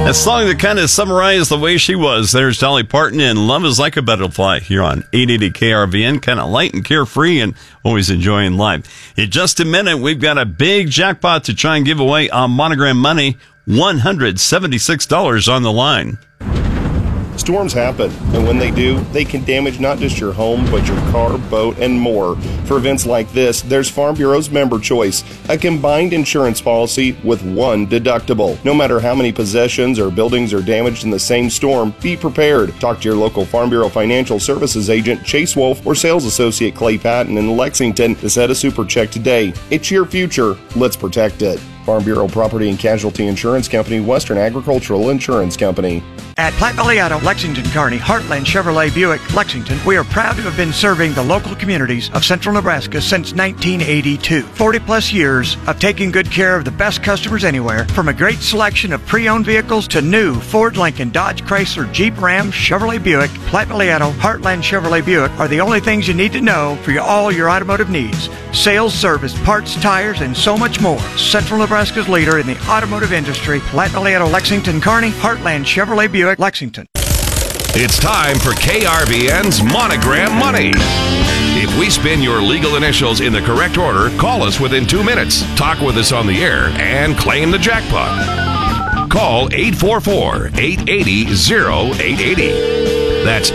A song that kind of summarized the way she was. There's Dolly Parton and Love is Like a Butterfly here on 880 KRVN. Kind of light and carefree and always enjoying life. In just a minute, we've got a big jackpot to try and give away on Monogram Money. $176 on the line. Storms happen, and when they do, they can damage not just your home, but your car, boat, and more. For events like this, there's Farm Bureau's Member Choice, a combined insurance policy with one deductible. No matter how many possessions or buildings are damaged in the same storm, be prepared. Talk to your local Farm Bureau Financial Services agent, Chase Wolf, or sales associate Clay Patton in Lexington to set a super check today. It's your future. Let's protect it. Farm Bureau Property and Casualty Insurance Company, Western Agricultural Insurance Company. At Platte Valley Auto, Lexington, Kearney, Heartland Chevrolet Buick, Lexington, we are proud to have been serving the local communities of central Nebraska since 1982. 40 plus years of taking good care of the best customers anywhere, from a great selection of pre-owned vehicles to new Ford, Lincoln, Dodge, Chrysler, Jeep, Ram, Chevrolet Buick. Platte Valley Auto, Heartland Chevrolet Buick are the only things you need to know for all your automotive needs. Sales, service, parts, tires, and so much more. Central Nebraska's leader in the automotive industry, Platte Valley Auto, Lexington, Kearney, Heartland Chevrolet Buick, Lexington. It's time for KRVN's Monogram Money. If we spin your legal initials in the correct order, call us within 2 minutes, talk with us on the air, and claim the jackpot. Call 844-880-0880. That's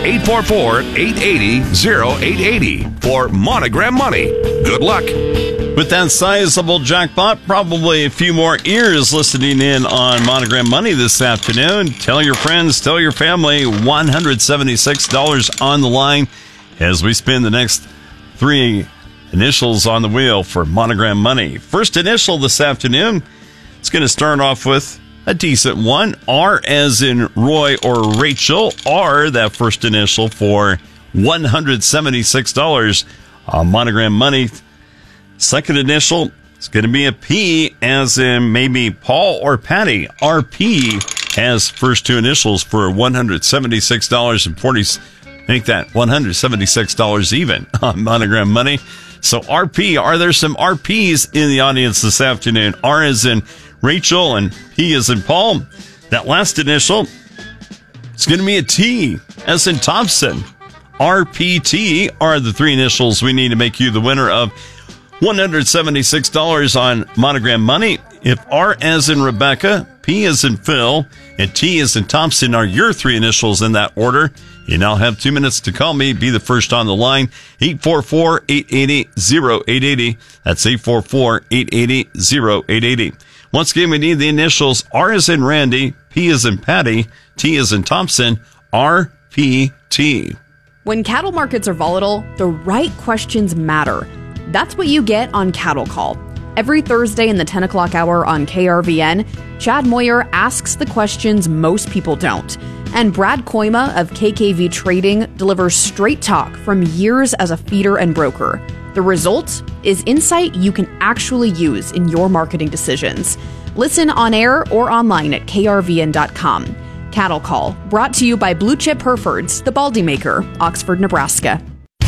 844-880-0880 for Monogram Money. Good luck. With that sizable jackpot, probably a few more ears listening in on Monogram Money this afternoon. Tell your friends, tell your family, $176 on the line as we spin the next three initials on the wheel for Monogram Money. First initial this afternoon, it's going to start off with a decent one. R as in Roy or Rachel. R, that first initial for $176 on Monogram Money. Second initial, it's going to be a P as in maybe Paul or Patty. RP has first two initials for $176.40. Make that $176 even on Monogram Money. So RP, are there some RPs in the audience this afternoon? R as in Rachel and P as in Paul. That last initial, it's going to be a T as in Thompson. RPT are the three initials we need to make you the winner of $176 on Monogram Money. If R as in Rebecca, P as in Phil, and T as in Thompson are your three initials in that order, you now have 2 minutes to call me. Be the first on the line. 844-880-0880. That's 844-880-0880. Once again, we need the initials R as in Randy, P as in Patty, T as in Thompson, RPT. When cattle markets are volatile, the right questions matter. That's what you get on Cattle Call. Every Thursday in the 10 o'clock hour on KRVN, Chad Moyer asks the questions most people don't. And Brad Koima of KKV Trading delivers straight talk from years as a feeder and broker. The result is insight you can actually use in your marketing decisions. Listen on air or online at krvn.com. Cattle Call, brought to you by Blue Chip Herefords, the Baldy Maker, Oxford, Nebraska.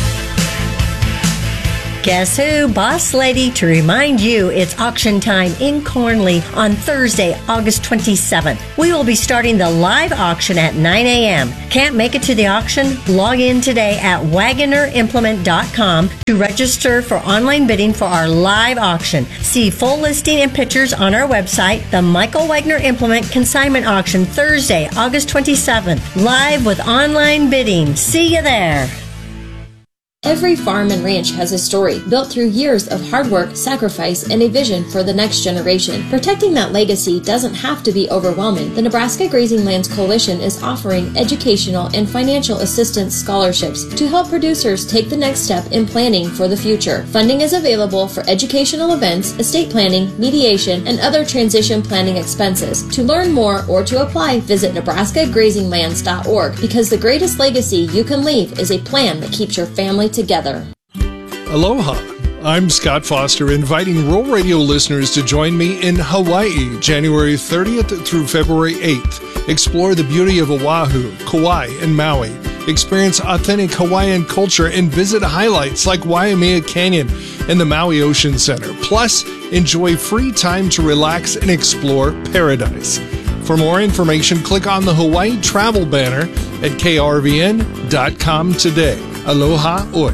Guess who? Boss Lady to remind you it's auction time in Cornley on Thursday, August 27th. We will be starting the live auction at 9 a.m. Can't make it to the auction? Log in today at WaggonerImplement.com to register for online bidding for our live auction. See full listing and pictures on our website. The Michael Wagner Implement Consignment Auction Thursday, August 27th. Live with online bidding. See you there. Every farm and ranch has a story built through years of hard work, sacrifice, and a vision for the next generation. Protecting that legacy doesn't have to be overwhelming. The Nebraska Grazing Lands Coalition is offering educational and financial assistance scholarships to help producers take the next step in planning for the future. Funding is available for educational events, estate planning, mediation, and other transition planning expenses. To learn more or to apply, visit nebraskagrazinglands.org, because the greatest legacy you can leave is a plan that keeps your family together. Aloha. I'm Scott Foster, inviting Rural Radio listeners to join me in Hawaii, January 30th through February 8th. Explore the beauty of Oahu, Kauai, and Maui. Experience authentic Hawaiian culture and visit highlights like Waimea Canyon and the Maui Ocean Center. Plus, enjoy free time to relax and explore paradise. For more information, click on the Hawaii travel banner at krvn.com today. Aloha oi.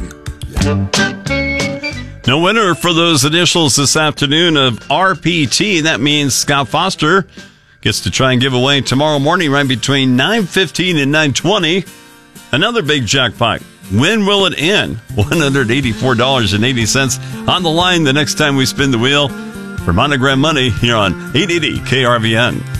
No winner for those initials this afternoon of RPT. That means Scott Foster gets to try and give away tomorrow morning right between 9:15 and 9:20. Another big jackpot. When will it end? $184.80 on the line the next time we spin the wheel for Monogram Money here on 880 KRVN.